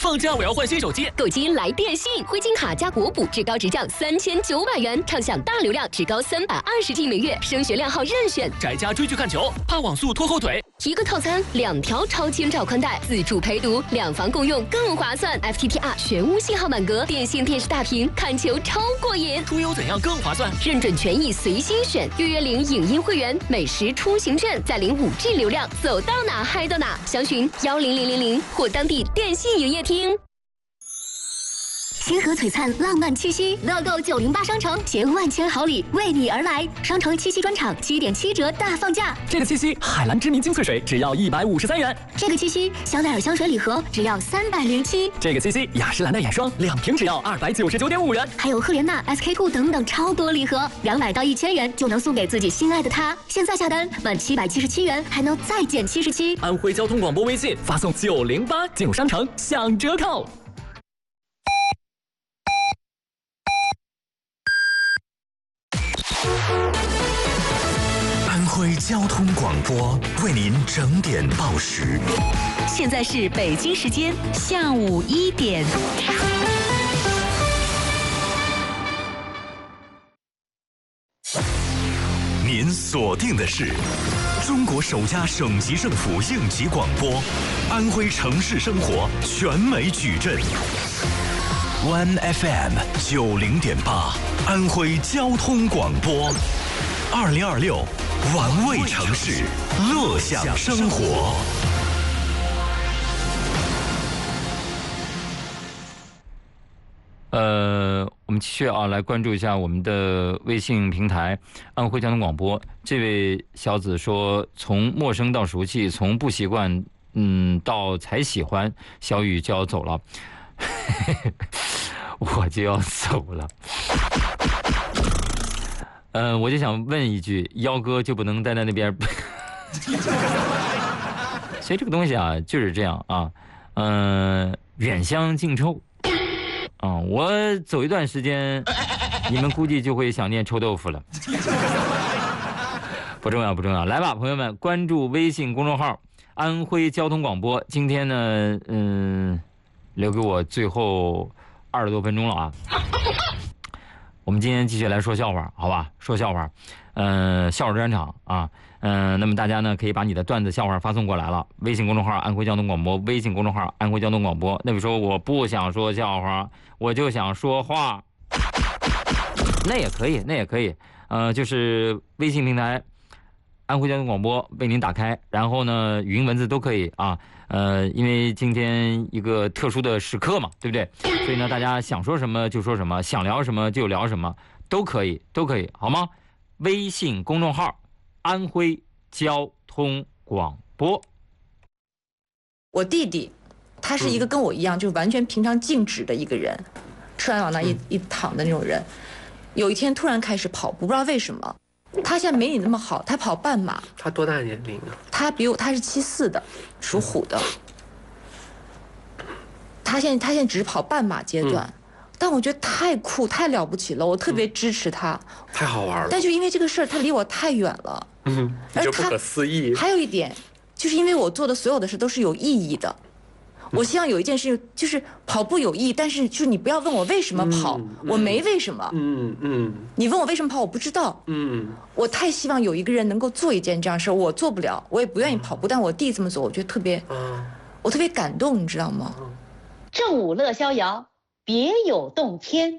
放假我要换新手机， 购机来电信，灰金卡加国补，至高直降3900元，畅享大流量，至高320G 每月，升学亮号任选。 宅家追剧看球，怕网速拖后腿。 一个套餐2条超千兆宽带，自助陪读，2房共用更划算。FTTR 全屋信号满格，电信电视大屏，看球超过瘾。 出游怎样更划算？ 认准权益随心选，预约领影音会员，美食出行券，再领5G 流量，走到哪嗨到哪。详询10000或当地电信营业厅。星河璀璨浪漫七夕，乐购908商城携万千好礼为你而来。商城七夕专场7.7折大放价。 这个七夕，海蓝知名精粹水只要153元。 这个七夕，香奈儿香水礼盒只要307。 这个七夕，雅诗兰黛眼霜2瓶只要299.5元。 还有赫莲娜、SK-2等等超多礼盒，200到1000元就能送给自己心爱的他。现在下单满777元还能再减77。 安徽交通广播微信发送908进入商城享折扣。 安徽交通广播为您整点报时。 现在是北京时间下午1点。 您锁定的是中国首家省级政府应急广播，安徽城市生活全美矩阵。One FM 90.8，安徽交通广播，2026玩味城市，乐享生活。 我们继续来关注一下我们的微信平台安徽交通广播。这位小子说，从陌生到熟悉，从不习惯到才喜欢，小雨就要走了。我就要走了。我就想问一句，幺哥就不能待在那边？所以这个东西啊，就是这样啊，远香近臭。我走一段时间，你们估计就会想念臭豆腐了。不重要，不重要。来吧，朋友们，关注微信公众号安徽交通广播。今天呢，留给我最后20多分钟了啊。我们今天继续来说笑话，好吧？说笑话，笑话专场啊。那么大家呢可以把你的段子笑话发送过来了，微信公众号安徽交通广播，微信公众号安徽交通广播。那么说我不想说笑话，我就想说话，那也可以，那也可以。就是微信平台安徽交通广播为您打开，然后呢语音文字都可以啊。因为今天一个特殊的时刻嘛，对不对？所以呢大家想说什么就说什么，想聊什么就聊什么，都可以，都可以，好吗？微信公众号安徽交通广播。 我弟弟，他是一个跟我一样，就完全平常静止的一个人，吃完往那一躺的那种人。有一天突然开始跑步，不知道为什么。他现在没你那么好，他跑半马。 他多大年龄啊？ 他是74的，属虎的。他现在只是跑半马阶段。但我觉得太酷太了不起了，我特别支持他， 太好玩了。 但就因为这个事儿，他离我太远了， 你就不可思议。 还有一点，就是因为我做的所有的事都是有意义的，我希望有一件事就是跑步有意义，但是就是你不要问我为什么跑，我没为什么，你问我为什么跑，我不知道，我太希望有一个人能够做一件这样事儿，我做不了，我也不愿意跑步，但我弟这么做，我觉得特别，我特别感动，你知道吗？ 正午乐逍遥，别有洞天。